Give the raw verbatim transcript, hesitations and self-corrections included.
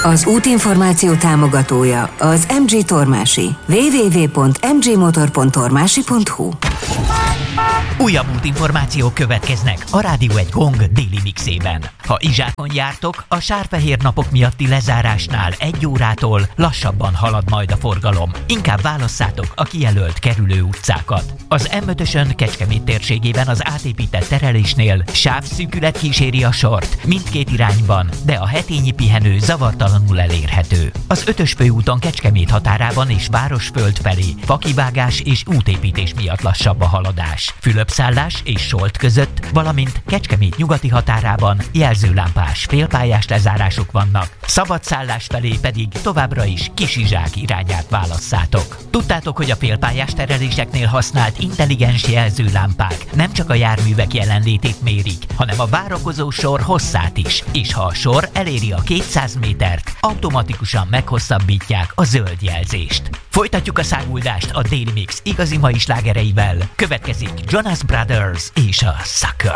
Az útinformáció támogatója az em gé Tormási. double-u double-u double-u pont em gé motor pont tormási pont hu. Újabb útinformációk következnek a Rádió egy Gong déli mixében. Ha Izsákon jártok, a sárfehér napok miatti lezárásnál egy órától lassabban halad majd a forgalom. Inkább válasszátok a kijelölt kerülő utcákat. Az em ötösön Kecskemét térségében az átépített terelésnél sávszűkület kíséri a sort mindkét irányban, de a hetényi pihenő zavartalanul elérhető. Az ötös főúton Kecskemét határában és Városföld felé fakivágás és útépítés miatt lassabb a haladás. Fülöpszállás és Solt között, valamint Kecskemét nyugati határában jelzőlámpás félpályás lezárások vannak, szabadszállás felé pedig továbbra is Kisizsák irányát válasszátok. Tudtátok, hogy a félpályás tereléseknél használt intelligens jelzőlámpák nem csak a járművek jelenlétét mérik, hanem a várakozó sor hosszát is, és ha a sor eléri a kétszáz métert, automatikusan meghosszabbítják a zöld jelzést. Folytatjuk a száguldást a Daily Mix igazi mai slágereivel. Következik Jonas Brothers és a Sucker.